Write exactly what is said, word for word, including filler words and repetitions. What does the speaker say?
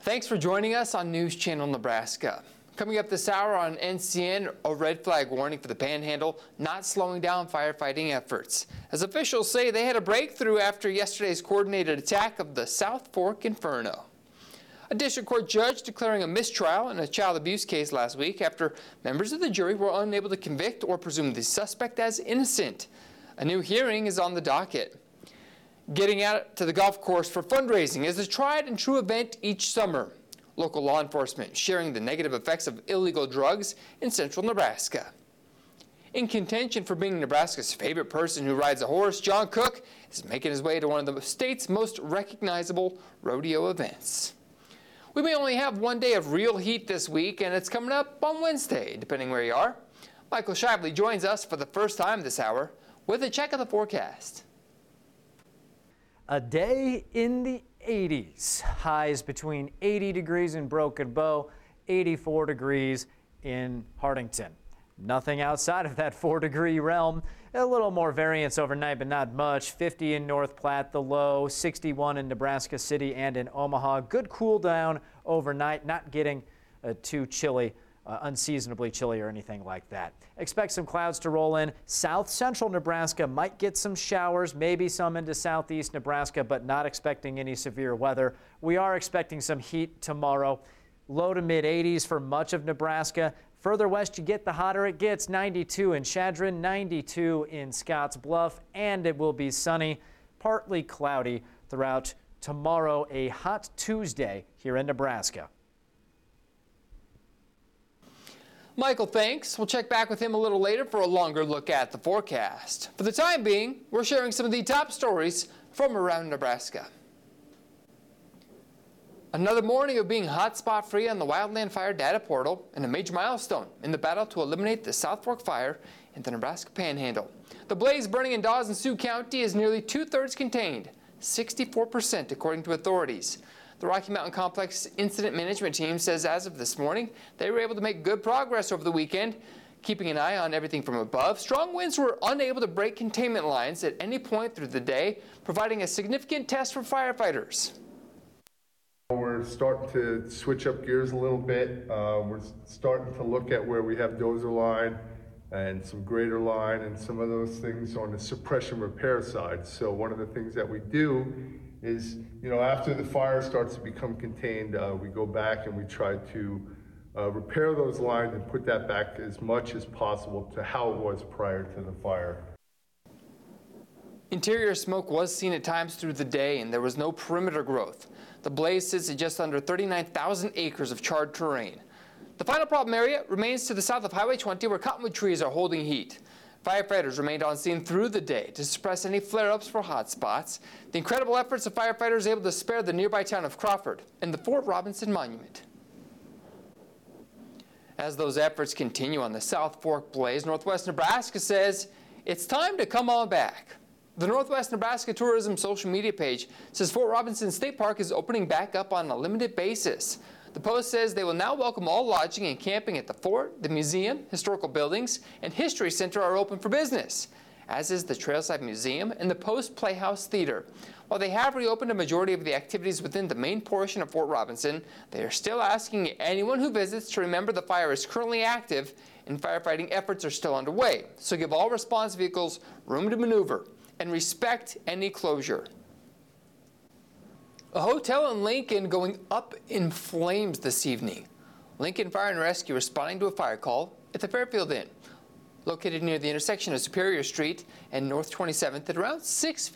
Thanks for joining us on News Channel Nebraska. Coming up this hour on N C N, a red flag warning for the Panhandle, not slowing down firefighting efforts, as officials say they had a breakthrough after yesterday's coordinated attack of the South Fork Inferno. A district court judge declaring a mistrial in a child abuse case last week after members of the jury were unable to convict or presume the suspect as innocent. A new hearing is on the docket. Getting out to the golf course for fundraising is a tried and true event each summer. Local law enforcement sharing the negative effects of illegal drugs in central Nebraska. In contention for being Nebraska's favorite person who rides a horse, John Cook is making his way to one of the state's most recognizable rodeo events. We may only have one day of real heat this week, and it's coming up on Wednesday, depending where you are. Michael Shively joins us for the first time this hour with a check of the forecast. A day in the eighties. Highs between eighty degrees in Broken Bow, eighty-four degrees in Hartington. Nothing outside of that four degree realm. A little more variance overnight, but not much. fifty in North Platte, the low. sixty-one in Nebraska City and in Omaha. Good cool down overnight, not getting uh, too chilly. Uh, unseasonably chilly or anything like that. Expect some clouds to roll in. South central Nebraska might get some showers, maybe some into southeast Nebraska, but not expecting any severe weather. We are expecting some heat tomorrow. Low to mid eighties for much of Nebraska. Further west you get, the hotter it gets. ninety-two in Chadron, ninety-two in Scotts Bluff, and it will be sunny, partly cloudy throughout tomorrow. A hot Tuesday here in Nebraska. Michael, thanks. We'll check back with him a little later for a longer look at the forecast. For the time being, we're sharing some of the top stories from around Nebraska. Another morning of being hotspot free on the Wildland Fire Data Portal and a major milestone in the battle to eliminate the South Fork fire in the Nebraska Panhandle. The blaze burning in Dawes and Sioux County is nearly two-thirds contained, sixty-four percent according to authorities. The Rocky Mountain Complex Incident Management Team says as of this morning, they were able to make good progress over the weekend, keeping an eye on everything from above. Strong winds were unable to break containment lines at any point through the day, providing a significant test for firefighters. We're starting to switch up gears a little bit. Uh, we're starting to look at where we have dozer line and some grader line and some of those things on the suppression repair side. So one of the things that we do is, you know, after the fire starts to become contained, uh, we go back and we try to uh, repair those lines and put that back as much as possible to how it was prior to the fire. Interior smoke was seen at times through the day, and there was no perimeter growth. The blaze sits at just under thirty-nine thousand acres of charred terrain. The final problem area remains to the south of Highway twenty, where cottonwood trees are holding heat. Firefighters remained on scene through the day to suppress any flare-ups for hot spots. The incredible efforts of firefighters able to spare the nearby town of Crawford and the Fort Robinson Monument. As those efforts continue on the South Fork blaze, Northwest Nebraska says it's time to come on back. The Northwest Nebraska Tourism social media page says Fort Robinson State Park is opening back up on a limited basis. The Post says they will now welcome all lodging and camping at the fort, the museum, historical buildings, and history center are open for business, as is the Trailside Museum and the Post Playhouse Theater. While they have reopened a majority of the activities within the main portion of Fort Robinson, they are still asking anyone who visits to remember the fire is currently active and firefighting efforts are still underway. So give all response vehicles room to maneuver and respect any closure. A hotel in Lincoln going up in flames this evening. Lincoln Fire and Rescue responding to a fire call at the Fairfield Inn, located near the intersection of Superior Street and North twenty-seventh at around six fifty.